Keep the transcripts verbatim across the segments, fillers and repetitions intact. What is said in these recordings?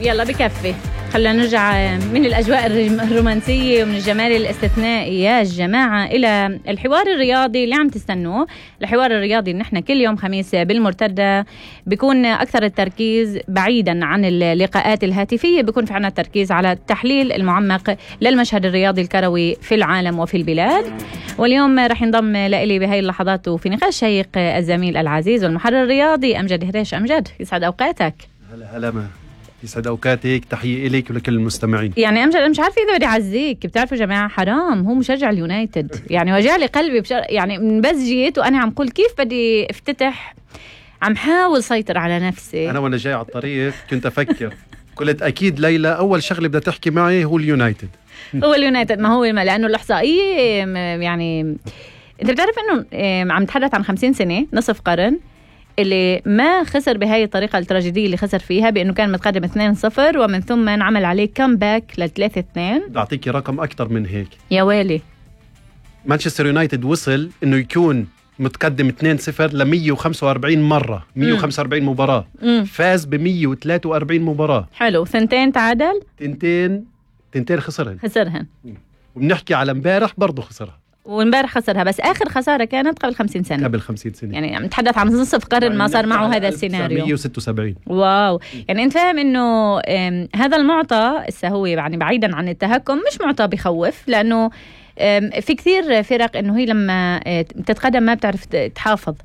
يلا بكفي، خلينا نرجع من الأجواء الرومانسية ومن الجمال الاستثنائي يا جماعة إلى الحوار الرياضي اللي عم تستنوه. الحوار الرياضي إن إحنا كل يوم خميس بالمرتدى بيكون أكثر التركيز بعيدا عن اللقاءات الهاتفية، بيكون في عنا التركيز على التحليل المعمق للمشهد الرياضي الكروي في العالم وفي البلاد. واليوم رح ينضم لإلي بهاي اللحظات وفي نقاش شيق الزميل العزيز والمحرر الرياضي أمجد هريش. أمجد يسعد أوقاتك. هلا هلا ما يسعد أوقاتك، تحية إليك ولكل المستمعين. يعني أمجد أنا مش عارفة إذا بدي أعزيك، بتعرفوا جماعة حرام هو مشجع اليونايتد، يعني وجع لي قلبي بشر... يعني من بس جيت وأنا عم قول كيف بدي افتتح، عم حاول سيطر على نفسي. أنا وأنا جاي على الطريق كنت أفكر قلت أكيد ليلى أول شغلة بدها تحكي معي هو اليونايتد. هو اليونايتد، ما هو ما لأنه الإحصائية يعني أنت بتعرف إنه عم نتحدث عن خمسين سنة، نصف قرن، اللي ما خسر بهاي الطريقة التراجيدية اللي خسر فيها، بأنه كان متقدم اثنين صفر ومن ثم عمل عليه كامباك لثلاثة اثنين. أعطيكي رقم أكتر من هيك يا ويلي. مانشستر يونايتد وصل إنه يكون متقدم اثنين صفر ل مية وخمسة وأربعين مرة، مية وخمسة وأربعين مم. مباراة مم. فاز ب مية وثلاثة وأربعين مباراة. حلو. ثنتين تعادل، تنتين تنتين خسرهن خسرهن وبنحكي على امبارح برضو خسرها، وامبارح خسرها، بس آخر خسارة كانت قبل خمسين سنة. قبل خمسين سنة، يعني عم نتحدث عن نصف قرن يعني ما صار معه هذا السيناريو. مية وستة وسبعين. واو. يعني انت فاهم انه هذا المعطى السهوي يعني بعيدا عن التهكم مش معطى بخوف، لأنه في كثير فرق انه هي لما تتقدم ما بتعرف تحافظ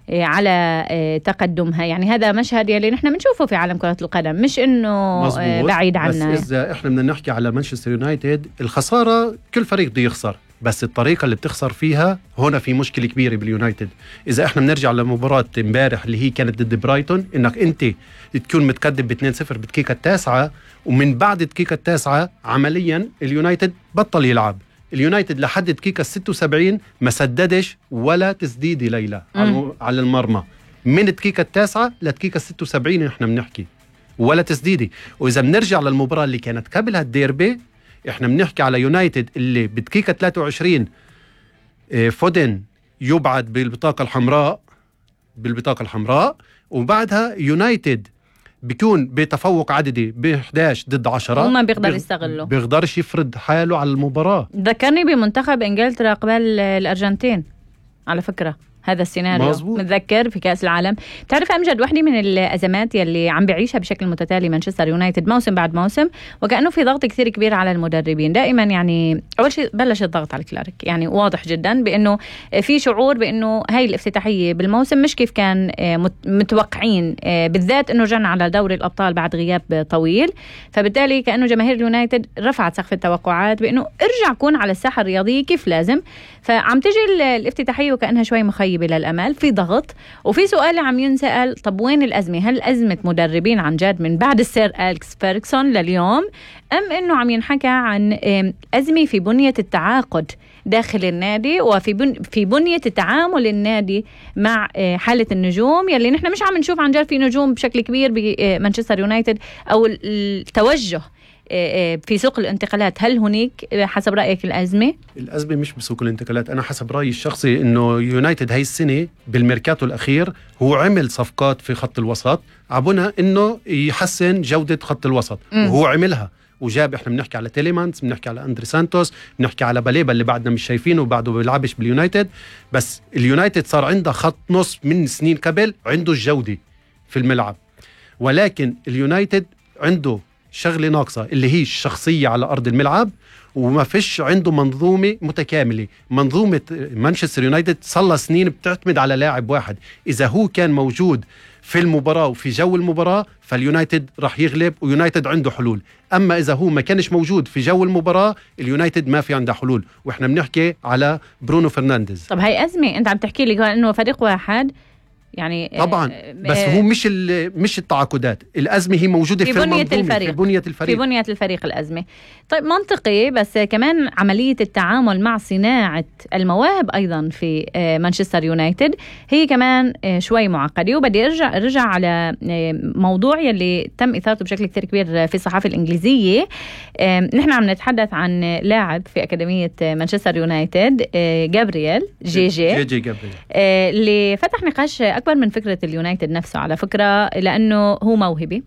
على تقدمها. يعني هذا مشهد يلي نحن بنشوفه في عالم كرة القدم، مش انه مزبوط. بعيد عنا. بس اذا احنا بدنا نحكي على مانشستر يونايتد، الخسارة كل فريق بده يخسر، بس الطريقة اللي بتخسر فيها هنا في مشكلة كبيرة باليونايتد. إذا إحنا بنرجع لمباراة امبارح اللي هي كانت ضد برايتون، إنك أنت تكون متقدم باثنين صفر بالدقيقة التاسعة، ومن بعد الدقيقة التاسعة عمليا اليونايتد بطل يلعب. اليونايتد لحد الدقيقة الستة وسبعين ما سددش ولا تسديد ليلى على المرمى، من الدقيقة التاسعة للدقيقة الستة وسبعين إحنا بنحكي ولا تسديدي. وإذا بنرجع للمباراة اللي كانت قبل هالديربي، احنا بنحكي على يونايتد اللي بدقيقة ثلاثة وعشرين فودن يبعد بالبطاقة الحمراء بالبطاقة الحمراء وبعدها يونايتد بيكون بتفوق عددي ب إحدى عشر ضد عشرة، وما بيقدر يستغله، بيقدرش يفرض حاله على المباراة. ذكرني بمنتخب انجلترا قبل الأرجنتين على فكرة هذا السيناريو، مزبوط. متذكر في كأس العالم. تعرف أمجد، واحدة من الأزمات يلي عم بيعيشها بشكل متتالي مانشستر يونايتد موسم بعد موسم، وكأنه في ضغط كثير كبير على المدربين دائما. يعني أول شيء بلش الضغط على كلارك، يعني واضح جدا بأنه في شعور بأنه هاي الافتتاحية بالموسم مش كيف كان متوقعين، بالذات أنه رجعنا على دوري الأبطال بعد غياب طويل، فبالتالي كأنه جماهير اليونايتد رفعت سقف التوقعات بأنه ارجع كون على الساحة الرياضية كيف لازم. فعم تجي الافتتاحية وكأنها شوي مخيبة للأمل، في ضغط وفي سؤال عم ينسأل، طب وين الأزمة؟ هل أزمة مدربين عن جد من بعد السير أليكس فيرغسون لليوم، أم إنه عم ينحكى عن أزمة في بنية التعاقد داخل النادي وفي بن في بنية التعامل النادي مع حالة النجوم يلي نحن مش عم نشوف عن جد في نجوم بشكل كبير بمانشستر يونايتد، أو التوجه في سوق الانتقالات؟ هل هناك حسب رأيك الأزمة؟ الأزمة مش بسوق الانتقالات. أنا حسب رأيي الشخصي إنه يونايتد هاي السنة بالميركاتو الأخير هو عمل صفقات في خط الوسط عبنا إنه يحسن جودة خط الوسط، م. وهو عملها وجاب. إحنا بنحكي على تيليمانس، بنحكي على أندري سانتوس، بنحكي على باليبا اللي بعدنا مش شايفينه وبعده بيلعبش باليونايتد. بس اليونايتد صار عنده خط نص من سنين قبل عنده الجودة في الملعب، ولكن اليونايتد عنده شغلة ناقصة اللي هي الشخصية على أرض الملعب، وما فيش عنده منظومة متكاملة. منظومة مانشستر يونايتد صلى سنين بتعتمد على لاعب واحد. إذا هو كان موجود في المباراة وفي جو المباراة فاليونايتد راح يغلب، ويونايتد عنده حلول. أما إذا هو ما كانش موجود في جو المباراة اليونايتد ما في عنده حلول، وإحنا بنحكي على برونو فرنانديز. طب هاي أزمة أنت عم تحكي لي إنه فريق واحد يعني طبعا، بس هو مش مش التعاقدات، الأزمة هي موجودة في, في بنية الفريق، في بنية الفريق في بنية الفريق الأزمة. طيب منطقي، بس كمان عملية التعامل مع صناعة المواهب أيضا في مانشستر يونايتد هي كمان شوي معقدة. وبدي أرجع أرجع على موضوع يلي تم إثارته بشكل كتير كبير في الصحافة الإنجليزية. نحن عم نتحدث عن لاعب في أكاديمية مانشستر يونايتد، جابرييل جي جي, جي, جي جابرييل، اللي فتح نقاش أكبر من فكرة اليونايتد نفسه على فكرة، لأنه هو موهبة